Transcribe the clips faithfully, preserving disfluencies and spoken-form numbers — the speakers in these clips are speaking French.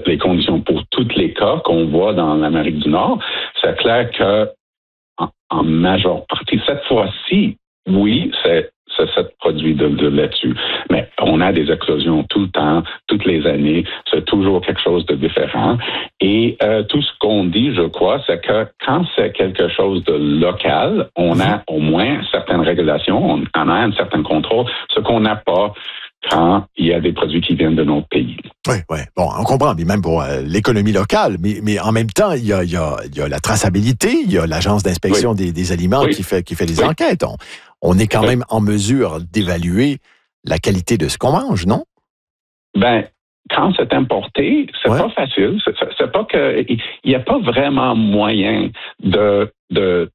les conditions pour tous les cas qu'on voit dans l'Amérique du Nord, c'est clair que en, en majeure partie, cette fois-ci, oui, c'est ça se produit de, de là-dessus. Mais on a des éclosions tout le temps, toutes les années. C'est toujours quelque chose de différent. Et euh, tout ce qu'on dit, je crois, c'est que quand c'est quelque chose de local, on a au moins certaines régulations, on en a un certain contrôle, ce qu'on n'a pas quand il y a des produits qui viennent de notre pays. Oui, oui. Bon, on comprend, mais même pour euh, l'économie locale, mais, mais en même temps, il y a, il y a, il y a la traçabilité, il y a l'Agence d'inspection oui. des, des aliments oui. qui fait, qui fait les oui. enquêtes. On, on est quand oui. même en mesure d'évaluer la qualité de ce qu'on mange, non? Ben, quand c'est importé, c'est ouais. pas facile. C'est, c'est pas que, il n'y a pas vraiment moyen de, de,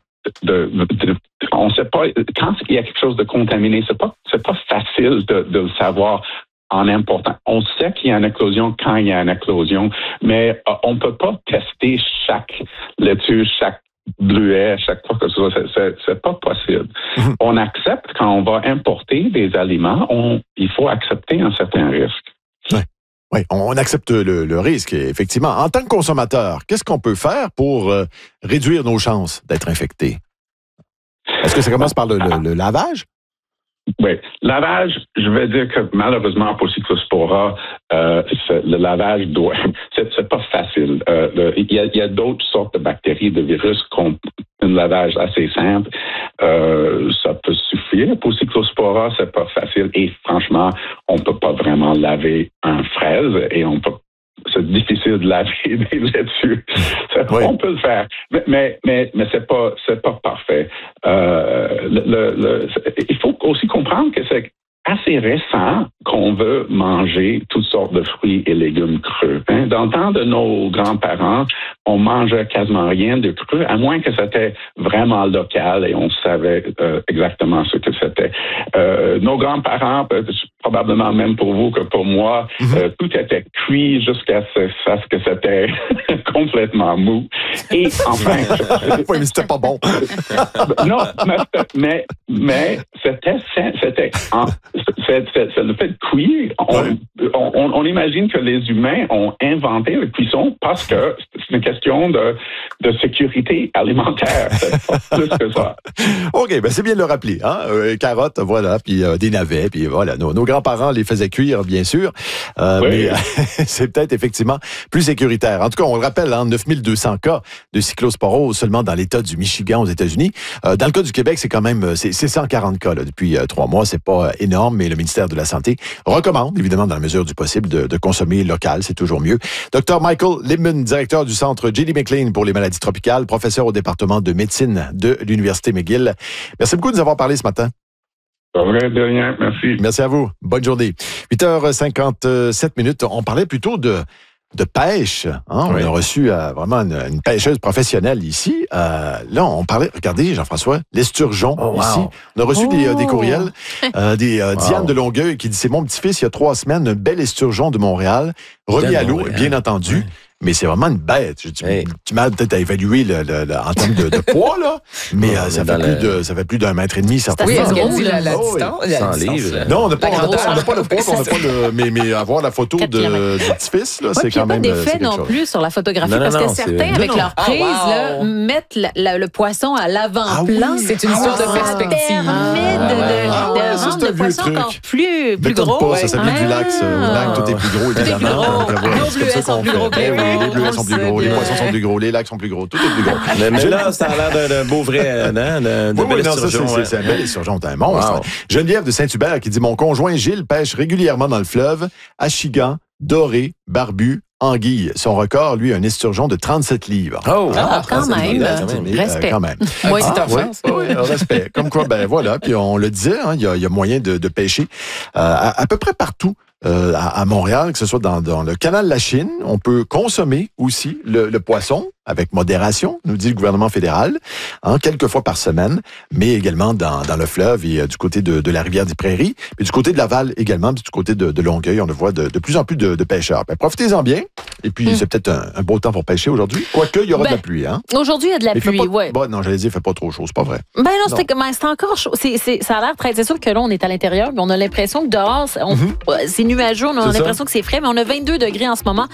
De, de, de, on sait pas quand il y a quelque chose de contaminé, c'est pas c'est pas facile de, de le savoir en important. On sait qu'il y a une éclosion quand il y a une éclosion, mais euh, on peut pas tester chaque laitue, chaque bleuet, chaque fois que ce soit. C'est, c'est, c'est pas possible. Mm-hmm. On accepte quand on va importer des aliments, on, il faut accepter un certain risque. Ouais. Oui, on accepte le, le risque, effectivement. En tant que consommateur, qu'est-ce qu'on peut faire pour euh, réduire nos chances d'être infectés? Est-ce que ça commence par le, le, le lavage? Oui. Lavage, je vais dire que malheureusement pour Cyclospora, euh, le lavage doit, c'est, c'est pas facile. Euh, le, il, y a, il y a d'autres sortes de bactéries, de virus qu'on un lavage assez simple, euh, ça peut suffire. Pour Cyclospora, c'est pas facile et franchement, on peut pas vraiment laver un fraise et on peut c'est difficile de laver des laitues. Oui. On peut le faire, mais mais mais, mais c'est pas c'est pas parfait. Euh, le, le, le, il faut aussi comprendre que c'est assez récent qu'on veut manger toutes sortes de fruits et légumes crus. Hein? Dans le temps de nos grands-parents, on mangeait quasiment rien de cru, à moins que c'était vraiment local et on savait euh, exactement ce que c'était. Euh, nos grands-parents, probablement même pour vous que pour moi, mm-hmm. euh, tout était cuit jusqu'à ce, à ce que c'était complètement mou. Et enfin... oui, mais c'était pas bon. non, mais, mais, mais c'était... c'était en, C'est, c'est, c'est le fait de cuire. On, ouais. on, on, on imagine que les humains ont inventé la cuisson parce que c'est une question de, de sécurité alimentaire. C'est pas plus que ça. OK, ben c'est bien de le rappeler. Hein? Euh, carottes, voilà, puis euh, des navets, puis voilà. Nos, nos grands-parents les faisaient cuire, bien sûr. Euh, oui. Mais c'est peut-être effectivement plus sécuritaire. En tout cas, on le rappelle, hein, neuf mille deux cents cas de cyclosporose seulement dans l'État du Michigan aux États-Unis. Euh, dans le cas du Québec, c'est quand même c'est, c'est cent quarante cas là, depuis euh, trois mois. C'est pas euh, énorme, mais le ministère de la Santé recommande, évidemment, dans la mesure du possible, de, de consommer local. C'est toujours mieux. Docteur Michael Libman, directeur du Centre J D McLean pour les maladies tropicales, professeur au département de médecine de l'Université McGill. Merci beaucoup de nous avoir parlé ce matin. Pas vrai, de rien. Merci. Merci à vous. Bonne journée. huit heures cinquante-sept minutes. On parlait plutôt de... de pêche. Hein? Oui. On a reçu euh, vraiment une, une pêcheuse professionnelle ici. Euh, là, on parlait, regardez Jean-François, l'esturgeon oh, wow. ici. On a reçu oh. des, euh, des courriels, euh, des euh, wow. Diane de Longueuil qui dit, c'est mon petit-fils, il y a trois semaines, un bel esturgeon de Montréal, remis Diane à l'eau, bien entendu. Oui. Mais c'est vraiment une bête. Je, tu, hey. tu m'as peut-être à évaluer le, le, le, en termes de, de poids, là, mais euh, ça, fait plus le... de, ça fait plus d'un mètre et demi, certainement. Oui, est-ce qu'elle dit la, la oh, distance? Oui. cent livres. Non, on n'a pas, pas, pas le poids, on n'a pas le... Mais, mais avoir la photo de, du petit-fils, là, ouais, c'est quand même... Il n'y a pas d'effet non chose. Plus sur la photographie, non, non, parce que non, certains, avec non, leur prise, ah, wow. là, mettent la, la, le poisson à l'avant-plan. Ah, oui. C'est une histoire ah, de perspective. Ça de poisson encore plus gros. Ça s'appelle du lac. Le lac, tout est plus gros, évidemment. Nos bleuets sont plus gros. Les bleuets sont plus gros, les poissons sont plus gros, les lacs sont plus gros, tout est plus gros. Mais, mais là, ça a l'air d'un beau vrai, hein, de, de oui, bel oui, esturgeon. C'est, c'est, c'est un bel esturgeon, t'es un monstre. Wow. Geneviève de Saint-Hubert qui dit, mon conjoint Gilles pêche régulièrement dans le fleuve, achigan, doré, barbu, anguille. Son record, lui, un esturgeon de trente-sept livres. Oh, ah, quand, même. Là, mais, respect. Euh, quand même. Moi, ah, c'est oui, oui, respect. Comme quoi, ben voilà, puis on le disait, hein, il y, y a moyen de, de pêcher euh, à, à peu près partout. Euh, à, à Montréal, que ce soit dans, dans le canal de la Chine, on peut consommer aussi le, le poisson avec modération, nous dit le gouvernement fédéral, hein, quelques fois par semaine, mais également dans, dans le fleuve et euh, du côté de, de la rivière des Prairies, puis du côté de Laval également, puis du côté de, de Longueuil, on le voit de, de plus en plus de, de pêcheurs. Ben, profitez-en bien, et puis mm. c'est peut-être un, un beau temps pour pêcher aujourd'hui, quoique il y aura ben, de la pluie. Hein? Aujourd'hui, il y a de la mais pluie, oui. Bon, non, j'allais dire, il fait pas trop chaud, c'est pas vrai. Ben non, non. C'était, ben, c'est encore chaud. C'est, c'est, ça a l'air très... C'est sûr que là, on est à l'intérieur, mais on a l'impression que dehors, on, mm-hmm. c'est nuageux, on a c'est l'impression ça. Que c'est frais, mais on a vingt-deux degrés en ce moment.